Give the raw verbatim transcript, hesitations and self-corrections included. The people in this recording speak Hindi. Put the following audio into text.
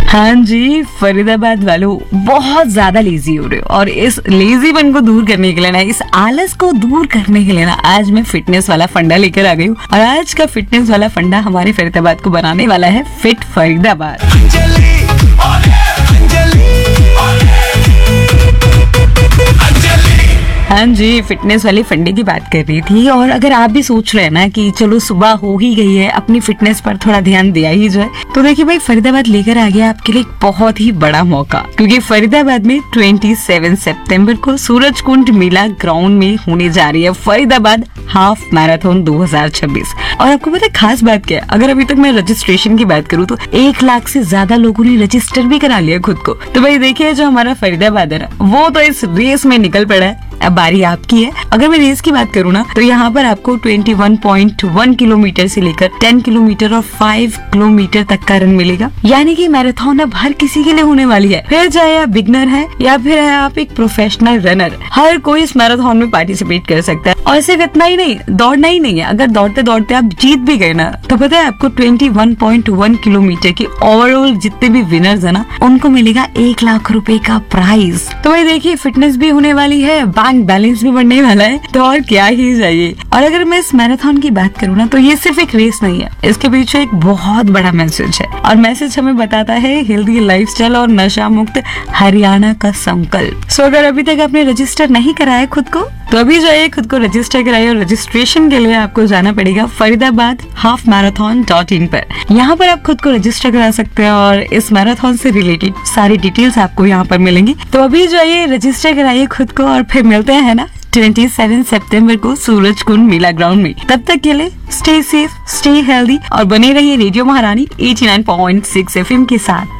हाँ जी, फरीदाबाद वालों बहुत ज्यादा लेजी हो रहे हो और इस लेजीपन को दूर करने के लिए ना, इस आलस को दूर करने के लिए ना, आज मैं फिटनेस वाला फंडा लेकर आ गई हूँ। और आज का फिटनेस वाला फंडा हमारे फरीदाबाद को बनाने वाला है फिट फरीदाबाद। हाँ जी, फिटनेस वाले फंडे की बात कर रही थी। और अगर आप भी सोच रहे हैं ना कि चलो सुबह हो ही गई है, अपनी फिटनेस पर थोड़ा ध्यान दिया ही जाए, तो देखिए भाई, फरीदाबाद लेकर आ गया आपके लिए एक बहुत ही बड़ा मौका। क्योंकि फरीदाबाद में सत्ताईस सितंबर को सूरज कुंड मेला ग्राउंड में होने जा रही है फरीदाबाद हाफ मैराथन दो हज़ार छब्बीस। और आपको पता है खास बात क्या है? अगर अभी तक मैं रजिस्ट्रेशन की बात करूँ तो एक लाख से ज्यादा लोगों ने रजिस्टर भी करा लिया खुद को। तो भाई देखिए, जो हमारा फरीदाबाद है ना, वो तो इस रेस में निकल पड़ा है। अब बारी आपकी है। अगर मैं रेस की बात करूँ ना, तो यहाँ पर आपको इक्कीस पॉइंट एक किलोमीटर से लेकर दस किलोमीटर और पाँच किलोमीटर तक का रन मिलेगा। यानी कि मैराथन अब हर किसी के लिए होने वाली है। फिर चाहे आप बिगनर है या फिर है आप एक प्रोफेशनल रनर, हर कोई इस मैराथन में पार्टिसिपेट कर सकता है। और सिर्फ इतना ही नहीं, दौड़ना ही नहीं है। अगर दौड़ते दौड़ते आप जीत भी गए ना, तो पता है आपको इक्कीस पॉइंट एक किलोमीटर की ओवरऑल जितने भी विनर्स है ना, उनको मिलेगा एक लाख रुपए का प्राइज। तो भाई देखिए, फिटनेस भी होने वाली है, बैंक बैलेंस भी बढ़ने वाला है, तो और क्या ही चाहिए। और अगर मैं इस मैराथन की बात करूँ ना, तो ये सिर्फ एक रेस नहीं है, इसके पीछे एक बहुत बड़ा मैसेज है। और मैसेज हमें बताता है हेल्दी लाइफस्टाइल और नशा मुक्त हरियाणा का संकल्प। सो अगर अभी तक आपने रजिस्टर नहीं कराया खुद को, तो अभी जाइए खुद को रजिस्टर कराइए। और रजिस्ट्रेशन के लिए आपको जाना पड़ेगा Faridabad half marathon dot in पर। यहाँ पर आप खुद को रजिस्टर करा सकते हैं और इस मैराथन से रिलेटेड सारी डिटेल्स आपको यहाँ पर मिलेंगी। तो अभी जाइए रजिस्टर कराइए खुद को और फिर मिलते हैं ना सत्ताईस सितंबर को सूरज कुंड मेला ग्राउंड में। तब तक के लिए स्टे सेफ, स्टे हेल्दी और बने रहिए रेडियो महारानी नवासी पॉइंट छह एफएम के साथ।